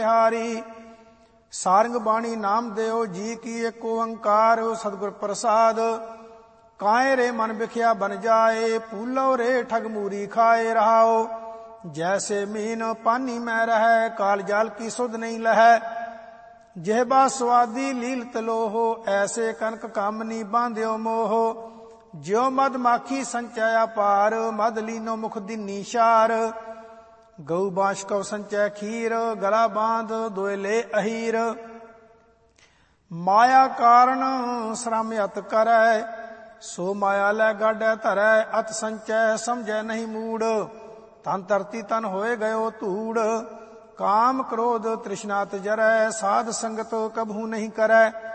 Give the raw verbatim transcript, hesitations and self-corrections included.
हारी। सारंग बाणी नाम देओ जी की एक ओंकार, सतगुर प्रसाद काए रे मन बिख्या बन जाए, पूलो रे ठग मूरी खाए रहाओ। जैसे मीन पानी में रहे, काल जाल की सुध नहीं लहे। जेहबा स्वादी लील तलोहो, ऐसे कनक कामनी बांध्यो मोहो। ज्यो मद माखी संचय पार, मद लीनो मुख दिनी शार। गऊ बांश कौ संचय खीर, गला बांध दोयले अहीर। माया कारण श्रम अत करे, सो माया लै गाडै धरै। अत संचय समझै नहीं मूड, तन धरती तन होए गयो धूड़। काम क्रोध तृष्णात जरै, साध संगत कबहू नहीं करै।